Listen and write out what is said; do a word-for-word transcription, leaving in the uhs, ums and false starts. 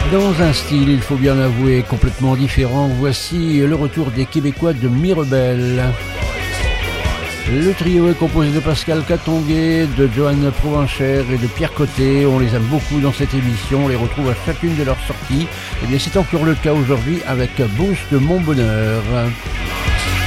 Dans un style, il faut bien l'avouer, complètement différent, voici le retour des Québécois de Mirabel. Le trio est composé de Pascal Catonguay, de Joanne Provenchère et de Pierre Côté. On les aime beaucoup dans cette émission, on les retrouve à chacune de leurs sorties. Et bien c'est encore le cas aujourd'hui avec Boost Mon Bonheur.